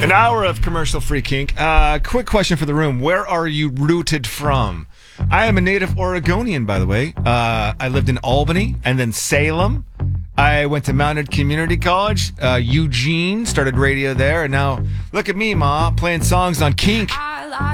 An hour of commercial-free kink. Quick question for the room. Where are you rooted from? I am a native Oregonian, by the way. I lived in Albany and then Salem. I went to Mounted Community College, Eugene, started radio there, and now look at me, Ma, playing songs on Kink.